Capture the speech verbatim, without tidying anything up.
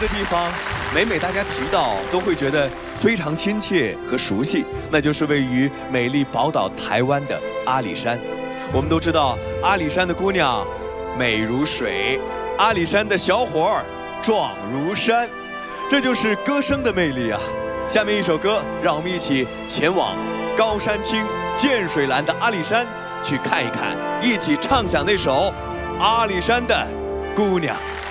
的地方，每每大家提到，都会觉得非常亲切和熟悉，那就是位于美丽宝岛台湾的阿里山。我们都知道，阿里山的姑娘美如水，阿里山的小伙儿壮如山，这就是歌声的魅力啊！下面一首歌，让我们一起前往高山青、涧水蓝的阿里山去看一看，一起唱响那首《阿里山的姑娘》。